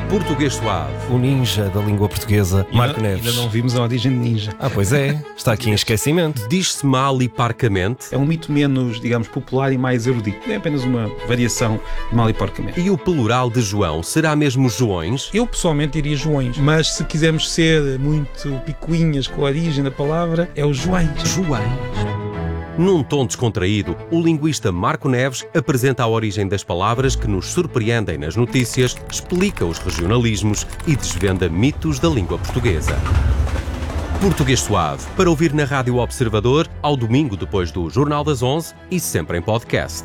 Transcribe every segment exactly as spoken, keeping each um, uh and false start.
Português Suave. O ninja da língua portuguesa, Marco ainda, Neves. Ainda não vimos a origem de ninja. Ah, pois é. Está aqui em esquecimento. Diz-se mal e parcamente. É um mito menos, digamos, popular e mais erudito. É apenas uma variação de mal e porcamente. E o plural de João será mesmo Joões? Eu pessoalmente diria Joões, mas se quisermos ser muito picuinhas com a origem da palavra, é o Joões. Joões. Num tom descontraído, o linguista Marco Neves apresenta a origem das palavras que nos surpreendem nas notícias, explica os regionalismos e desvenda mitos da língua portuguesa. Português Suave, para ouvir na Rádio Observador, ao domingo depois do Jornal das onze e sempre em podcast.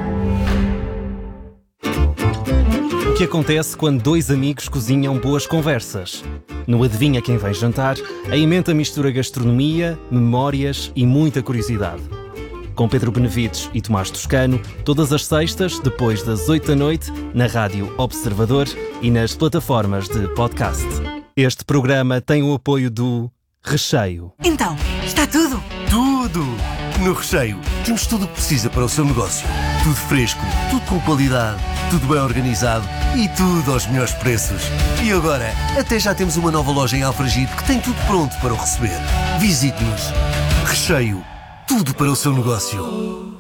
O que acontece quando dois amigos cozinham boas conversas? No Adivinha Quem Vem Jantar, a emenda mistura gastronomia, memórias e muita curiosidade. Com Pedro Benevides e Tomás Toscano, todas as sextas, depois das oito da noite, na Rádio Observador e nas plataformas de podcast. Este programa tem o apoio do Recheio. Então, está tudo? Tudo! No Recheio temos tudo o que precisa para o seu negócio. Tudo fresco, tudo com qualidade, tudo bem organizado e tudo aos melhores preços. E agora, até já temos uma nova loja em Alfragide que tem tudo pronto para o receber. Visite-nos. Recheio. Tudo para o seu negócio.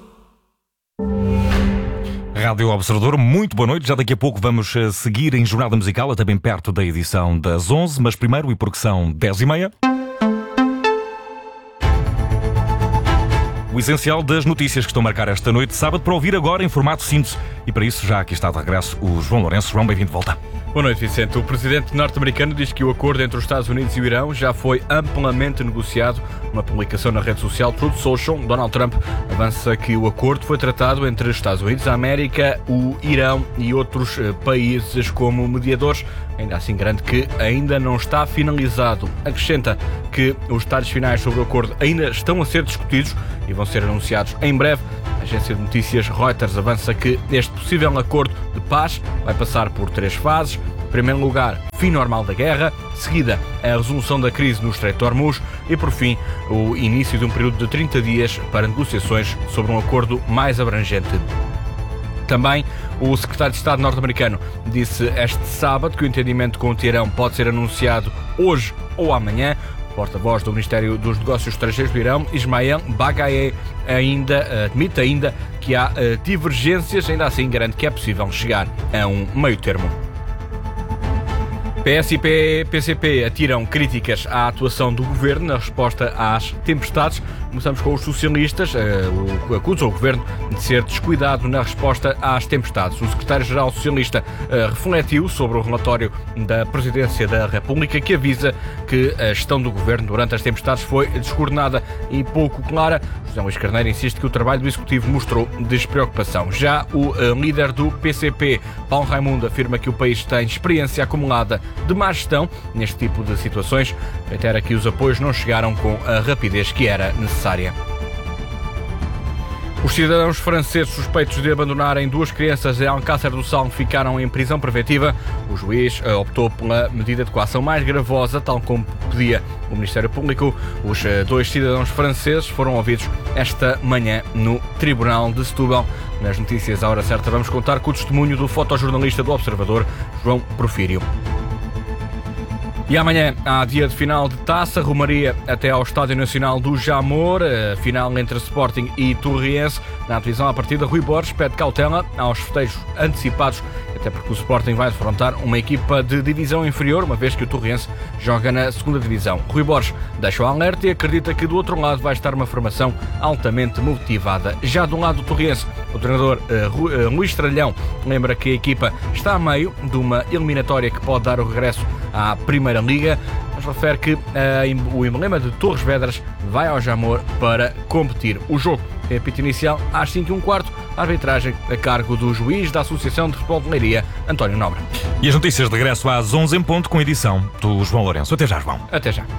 Rádio Observador, muito boa noite. Já daqui a pouco vamos seguir em jornada musical, até bem perto da edição das onze, mas primeiro, e porque são dez e meia... o essencial das notícias que estão a marcar esta noite de sábado para ouvir agora em formato síntese. E para isso já aqui está de regresso o João Lourenço. João, bem-vindo de volta. Boa noite, Vicente. O presidente norte-americano diz que o acordo entre os Estados Unidos e o Irão já foi amplamente negociado. Uma publicação na rede social Truth Social, Donald Trump avança que o acordo foi tratado entre os Estados Unidos da América, o Irão e outros países como mediadores. Ainda assim garante que ainda não está finalizado. Acrescenta que os detalhes finais sobre o acordo ainda estão a ser discutidos e vão ser anunciados em breve. A agência de notícias Reuters avança que este possível acordo de paz vai passar por três fases. Em primeiro lugar, fim normal da guerra, seguida a resolução da crise no Estreito de Hormuz e, por fim, o início de um período de trinta dias para negociações sobre um acordo mais abrangente. Também o secretário de Estado norte-americano disse este sábado que o entendimento com o Teherão pode ser anunciado hoje ou amanhã. O porta-voz do Ministério dos Negócios Estrangeiros do Irão, Ismael Bagaei, ainda admite ainda que há divergências, ainda assim garante que é possível chegar a um meio-termo. P S e P C P atiram críticas à atuação do governo na resposta às tempestades. Começamos com os socialistas, que acusam o governo de ser descuidado na resposta às tempestades. O secretário-geral socialista refletiu sobre o relatório da Presidência da República, que avisa que a gestão do governo durante as tempestades foi descoordenada e pouco clara. José Luís Carneiro insiste que o trabalho do Executivo mostrou despreocupação. Já o líder do P C P, Paulo Raimundo, afirma que o país tem experiência acumulada de má gestão neste tipo de situações. Reitera que os apoios não chegaram com a rapidez que era necessária. Os cidadãos franceses suspeitos de abandonarem duas crianças em Alcácer do Sal ficaram em prisão preventiva. O juiz optou pela medida de coação mais gravosa, tal como pedia o Ministério Público. Os dois cidadãos franceses foram ouvidos esta manhã no Tribunal de Setúbal. Nas notícias à hora certa vamos contar com o testemunho do fotojornalista do Observador, João Porfírio. E amanhã há dia de final de taça, rumaria até ao Estádio Nacional do Jamor, a final entre Sporting e Torriense. Na televisão, a partida, Rui Borges pede cautela aos festejos antecipados, até porque o Sporting vai defrontar uma equipa de divisão inferior, uma vez que o Torriense joga na segunda divisão. Rui Borges deixa o alerta e acredita que do outro lado vai estar uma formação altamente motivada. Já do lado do Torriense, o treinador uh, uh, Luís Tralhão lembra que a equipa está a meio de uma eliminatória que pode dar o regresso à Primeira Liga, mas refere que uh, o emblema de Torres Vedras vai ao Jamor para competir. O jogo tem apito inicial às cinco e um quarto, a arbitragem a cargo do juiz da Associação de Futebol de Leiria, António Nobre. E as notícias de regresso às onze em ponto, com edição do João Lourenço. Até já, João. Até já.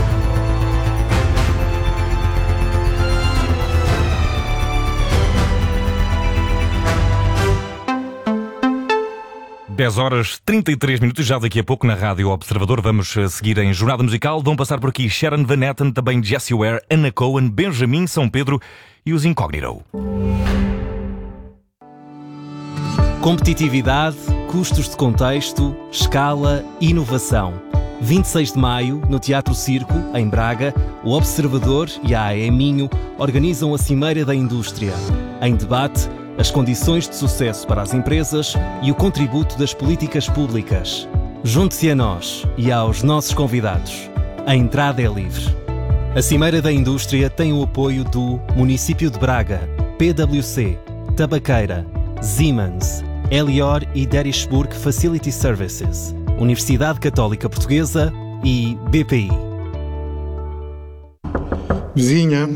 dez horas trinta e três minutos, já daqui a pouco na Rádio Observador vamos seguir em jornada musical. Vão passar por aqui Sharon Van Etten, também Jessie Ware, Anna Cohen, Benjamin, São Pedro e os Incognito. Competitividade, custos de contexto, escala e inovação. vinte e seis de maio, no Teatro Circo, em Braga, o Observador e a A E Minho organizam a Cimeira da Indústria. Em debate, as condições de sucesso para as empresas e o contributo das políticas públicas. Junte-se a nós e aos nossos convidados. A entrada é livre. A Cimeira da Indústria tem o apoio do Município de Braga, P W C, Tabaqueira, Siemens, Elior e Derishburg Facility Services, Universidade Católica Portuguesa e B P I. Vizinha.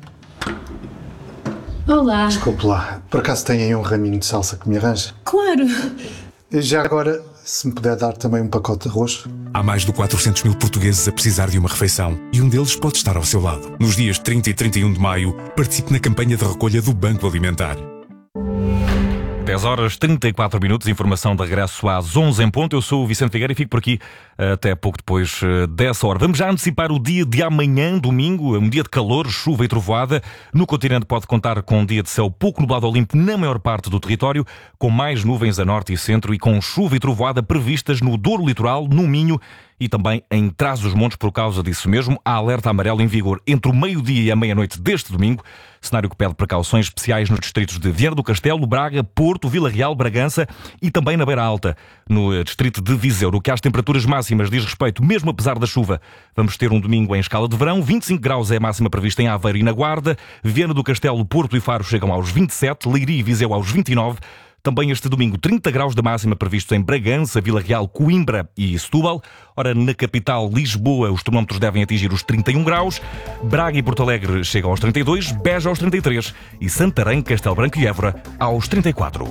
Olá. Desculpe lá, por acaso tem aí um raminho de salsa que me arranja? Claro. Já agora, se me puder dar também um pacote de arroz. Há mais de quatrocentos mil portugueses a precisar de uma refeição e um deles pode estar ao seu lado. Nos dias trinta e trinta e um de maio, participe na campanha de recolha do Banco Alimentar. dez horas, trinta e quatro minutos, informação de regresso às onze em ponto. Eu sou o Vicente Figueira e fico por aqui até pouco depois dessa hora. Vamos já antecipar o dia de amanhã, domingo, um dia de calor, chuva e trovoada. No continente pode contar com um dia de céu pouco nublado ao limpo na maior parte do território, com mais nuvens a norte e centro e com chuva e trovoada previstas no Douro Litoral, no Minho e também em Trás-os-Montes. Por causa disso mesmo, há alerta amarelo em vigor entre o meio-dia e a meia-noite deste domingo, cenário que pede precauções especiais nos distritos de Viana do Castelo, Braga, Porto, Vila Real, Bragança e também na Beira Alta, no distrito de Viseu. No que às temperaturas máximas diz respeito, mesmo apesar da chuva, vamos ter um domingo em escala de verão. vinte e cinco graus é a máxima prevista em Aveiro e na Guarda, Viana do Castelo, Porto e Faro chegam aos vinte e sete, Leiria e Viseu aos vinte e nove. Também este domingo, trinta graus de máxima previstos em Bragança, Vila Real, Coimbra e Setúbal. Ora, na capital, Lisboa, os termómetros devem atingir os trinta e um graus. Braga e Porto Alegre chegam aos trinta e dois, Beja aos trinta e três e Santarém, Castelo Branco e Évora aos trinta e quatro.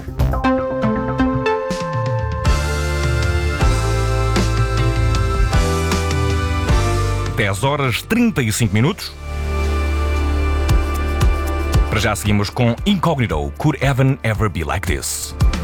dez horas, trinta e cinco minutos. Para já seguimos com Incognito, Could Heaven Ever Be Like This?